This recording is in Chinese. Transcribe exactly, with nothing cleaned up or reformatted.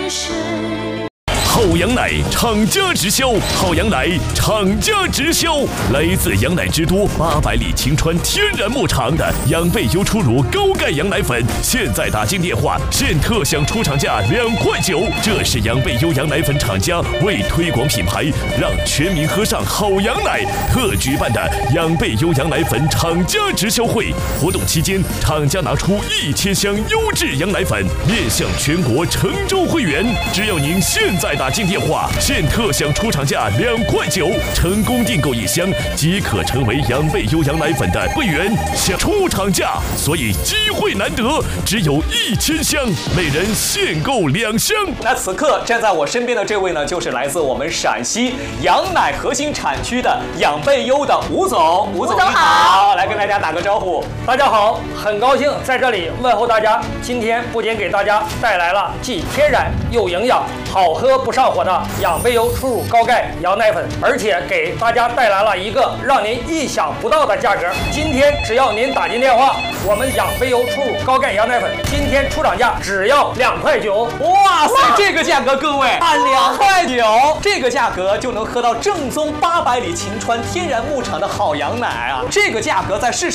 谁？ 好羊奶厂家直销，好羊奶厂家直销，来自羊奶之都八百里晴川天然牧场的养倍优初乳高钙羊奶粉，现在打进电话，现特享出厂价两块九。这是养倍优羊奶粉厂家为推广品牌，让全民喝上好羊奶特举办的养倍优羊奶粉厂家直销会。活动期间，厂家拿出一千箱优质羊奶粉，面向全国成州会员。只要您现在打。打进电话，现特享出厂价两块九，成功订购一箱即可成为养倍优羊奶粉的会员。享出厂价，所以机会难得，只有一千箱，每人限购两箱。 那此刻站在我身边的这位呢，就是来自我们陕西羊奶核心产区的养倍优的吴总。吴总你好，来跟大家打个招呼。 大家好，很高兴在这里问候大家。今天不仅给大家带来了既天然又营养、好喝不上火的养倍优初乳高钙羊奶粉，而且给大家带来了一个让您意想不到的价格。今天只要您打进电话，我们养倍优初乳高钙羊奶粉今天出厂价只要两块九。 哇塞，这个价格各位按两块九，这个价格就能喝到正宗八百里晴川天然牧场的好羊奶啊！这个价格在市场